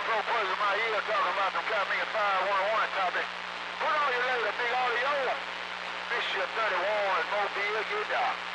Pro Push in my ear talking about them got me a 511 copy. Put on your later, big audio. Bishop 31, Mobile, get down.